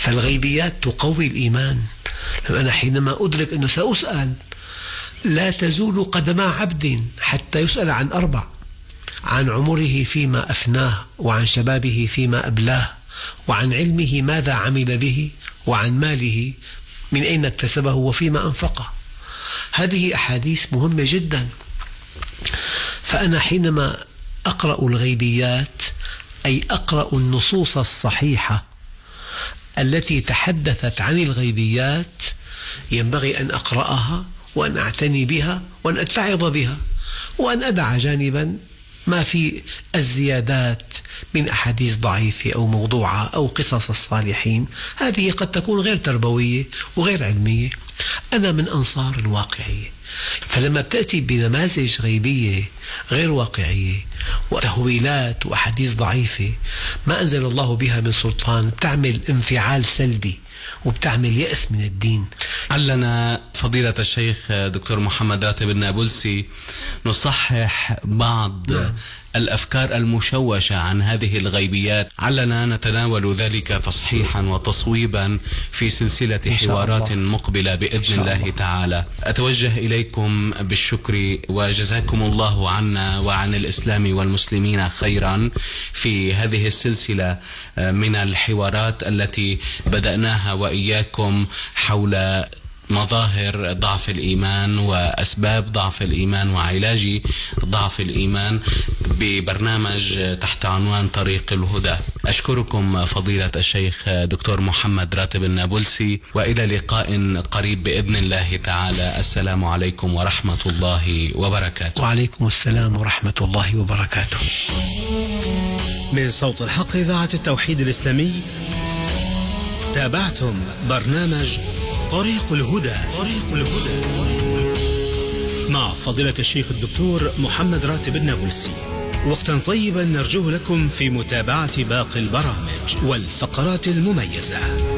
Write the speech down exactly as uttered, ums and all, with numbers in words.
فالغيبيات تقوي الإيمان. أنا حينما أدرك أنه سأسأل، لا تزول قدما عبد حتى يسأل عن أربع: عن عمره فيما أفناه، وعن شبابه فيما أبلاه، وعن علمه ماذا عمل به، وعن ماله من أين اكتسبه وفيما أنفقه. هذه أحاديث مهمة جدا. فأنا حينما أقرأ الغيبيات أي أقرأ النصوص الصحيحة التي تحدثت عن الغيبيات، ينبغي أن أقرأها وأن أعتني بها وأن أتعظ بها، وأن أدع جانبا ما في الزيادات من أحاديث ضعيفة أو موضوعة أو قصص الصالحين، هذه قد تكون غير تربوية وغير علمية. أنا من أنصار الواقعية، فلما بتأتي بنماذج غيبية غير واقعية وتهويلات وأحاديث ضعيفة ما أنزل الله بها من سلطان، بتعمل انفعال سلبي وبتعمل يأس من الدين. علنا فضيلة الشيخ دكتور محمد راتب النابلسي نصحح بعض نعم. الأفكار المشوشة عن هذه الغيبيات، علنا نتناول ذلك تصحيحا وتصويبا في سلسلة حوارات مقبلة بإذن الله, الله تعالى. أتوجه إليكم بالشكر وجزاكم الله عنا وعن الإسلام والمسلمين خيرا في هذه السلسلة من الحوارات التي بدأناها وإياكم حول مظاهر ضعف الإيمان وأسباب ضعف الإيمان وعلاج ضعف الإيمان ببرنامج تحت عنوان طريق الهدى. أشكركم فضيلة الشيخ دكتور محمد راتب النابلسي، وإلى لقاء قريب بإذن الله تعالى. السلام عليكم ورحمة الله وبركاته. وعليكم السلام ورحمة الله وبركاته. من صوت الحق إذاعة التوحيد الإسلامي، تابعتم برنامج طريق الهدى طريق الهدى مع فضيلة الشيخ الدكتور محمد راتب النابلسي. وقتا طيبا نرجوه لكم في متابعة باقي البرامج والفقرات المميزة.